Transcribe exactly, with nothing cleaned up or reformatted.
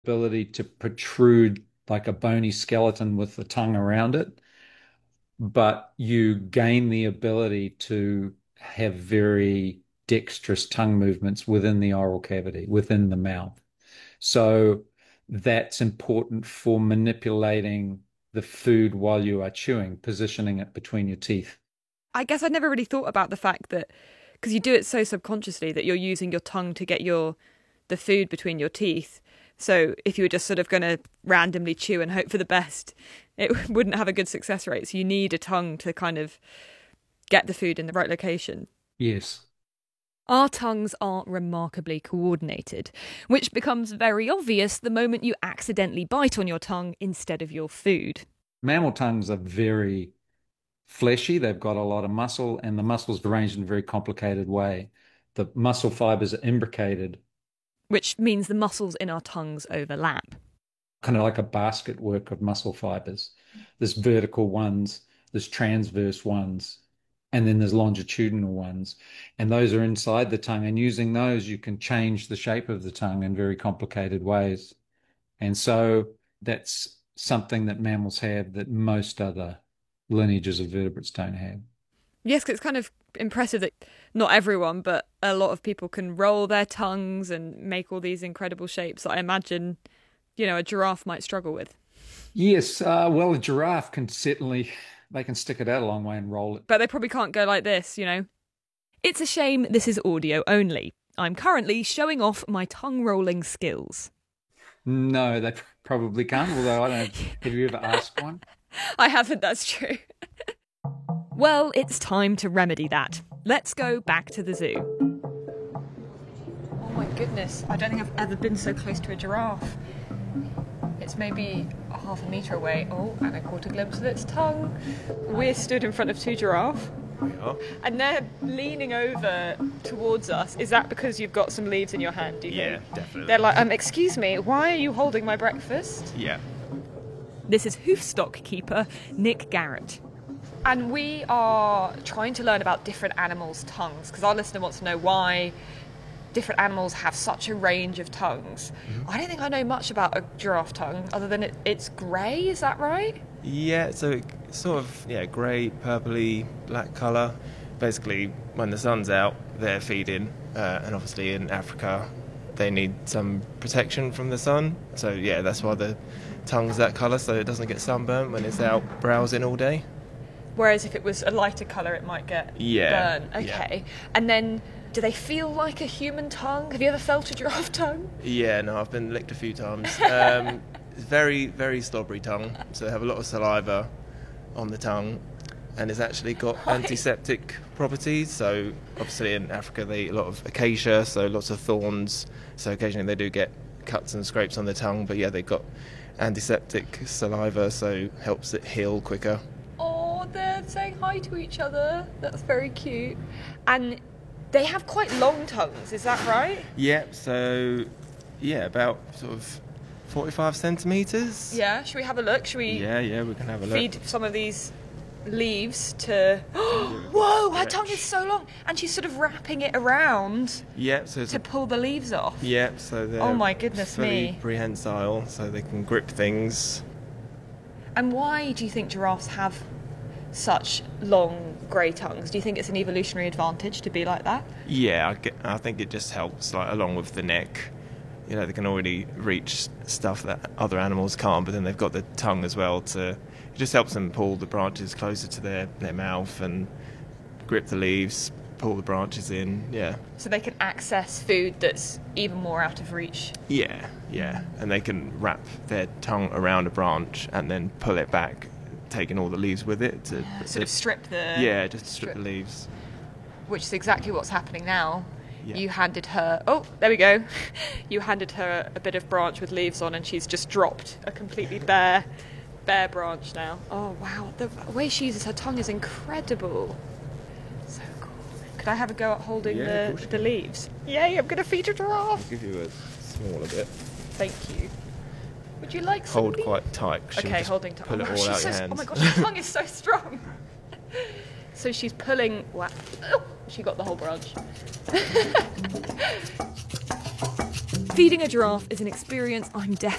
ability to protrude like a bony skeleton with the tongue around it, but you gain the ability to have very dexterous tongue movements within the oral cavity, within the mouth. So that's important for manipulating the food while you are chewing, positioning it between your teeth. I guess I'd never really thought about the fact that because you do it so subconsciously that you're using your tongue to get your the food between your teeth. So if you were just sort of going to randomly chew and hope for the best, it wouldn't have a good success rate. So you need a tongue to kind of get the food in the right location. Yes. Our tongues are remarkably coordinated, which becomes very obvious the moment you accidentally bite on your tongue instead of your food. Mammal tongues are very fleshy. They've got a lot of muscle, and the muscles are arranged in a very complicated way. The muscle fibers are imbricated, Which means the muscles in our tongues overlap. kind of like a basket work of muscle fibers. There's vertical ones, there's transverse ones, and then there's longitudinal ones. And those are inside the tongue. And using those, you can change the shape of the tongue in very complicated ways. And so that's something that mammals have that most other lineages of vertebrates don't have. Yes, 'cause it's kind of impressive that not everyone, but a lot of people can roll their tongues and make all these incredible shapes that I imagine, you know, a giraffe might struggle with. Yes, uh, well, a giraffe can certainly, they can stick it out a long way and roll it. But they probably can't go like this, you know. It's a shame this is audio only. I'm currently showing off my tongue rolling skills. No, they probably can't, although I don't know. Have you ever asked one? I haven't, that's true. Well, it's time to remedy that. Let's go back to the zoo. Oh my goodness, I don't think I've ever been so close to a giraffe. It's maybe a half a metre away. Oh, and I caught a glimpse of its tongue. We're stood in front of two giraffes. We are. And they're leaning over towards us. Is that because you've got some leaves in your hand, do you Yeah, think? definitely. They're like, um, excuse me, why are you holding my breakfast? Yeah. This is hoofstock keeper Nick Garrett. And we are trying to learn about different animals' tongues, because our listener wants to know why different animals have such a range of tongues. Mm-hmm. I don't think I know much about a giraffe tongue, other than it, it's grey, is that right? Yeah, so it's sort of, yeah, grey, purpley, black colour. Basically, when the sun's out, they're feeding, uh, and obviously in Africa, they need some protection from the sun. So, yeah, that's why the tongue's that colour, so it doesn't get sunburnt when it's out browsing all day. Whereas if it was a lighter colour, it might get Yeah, burnt. Okay. yeah. And then, do they feel like a human tongue? Have you ever felt a giraffe tongue? Yeah, no, I've been licked a few times. Um, it's very, very slobbery tongue, so they have a lot of saliva on the tongue, and it's actually got Right. antiseptic properties. So obviously in Africa they eat a lot of acacia, so lots of thorns, so occasionally they do get cuts and scrapes on the tongue, but yeah, they've got antiseptic saliva, so helps it heal quicker. Oh, they're saying hi to each other. That's very cute. And they have quite long tongues, is that right? Yeah, so yeah, about sort of forty-five centimetres. Yeah, should we have a look? Should we Yeah, yeah, we can have a look. feed some of these leaves to... Whoa, her tongue is so long. And she's sort of wrapping it around Yeah, so it's to a pull the leaves off. Yeah, so they're Oh my goodness fully me. prehensile, so they can grip things. And why do you think giraffes have such long grey tongues? Do you think it's an evolutionary advantage to be like that? Yeah, I, get, I think it just helps, like along with the neck. You know, they can already reach stuff that other animals can't, but then they've got the tongue as well to. It just helps them pull the branches closer to their, their mouth and grip the leaves, pull the branches in. Yeah. So they can access food that's even more out of reach. Yeah, yeah, and they can wrap their tongue around a branch and then pull it back, taking all the leaves with it to Yeah, sort of strip the... yeah, just to strip, strip. the leaves. Which is exactly what's happening now. Yeah. You handed her... Oh, there we go. You handed her a bit of branch with leaves on and she's just dropped a completely bare, bare branch now. Oh, wow. The way she uses her tongue is incredible. So cool. Could I have a go at holding Yeah, of the, course you the can. leaves? Yay, I'm going to feed a giraffe. I'll give you a smaller bit. Thank you. Would you like some Hold leaves? quite tight. 'Cause she'll Okay, just holding tight. Pull Oh, it my all gosh, out she's your so, hands. oh my gosh, her tongue is so strong. So she's pulling... Wow. Oh, she got the whole branch. Feeding a giraffe is an experience I'm definitely